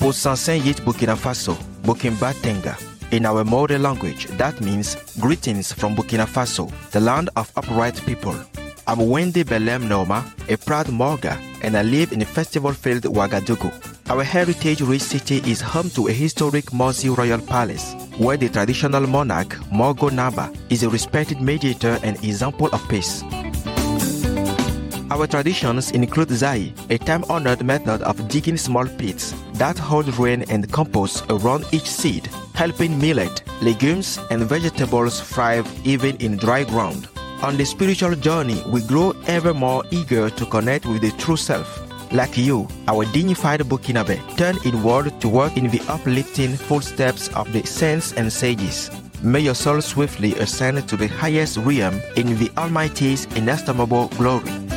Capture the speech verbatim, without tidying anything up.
Pour s'enseigner Burkina Faso, Burkina Tenga. In our mother language, that means greetings from Burkina Faso, the land of upright people. I'm Wendy Belem Noma, a proud Morga, and I live in the festival-filled Ouagadougou. Our heritage-rich city is home to a historic Morsi royal palace, where the traditional monarch, Morgo Naba, is a respected mediator and example of peace. Our traditions include Zai, a time-honored method of digging small pits that hold rain and compost around each seed, helping millet, legumes, and vegetables thrive even in dry ground. On the spiritual journey, we grow ever more eager to connect with the true self. Like you, our dignified Burkinabe, turn inward to walk in the uplifting footsteps of the saints and sages. May your soul swiftly ascend to the highest realm in the Almighty's inestimable glory.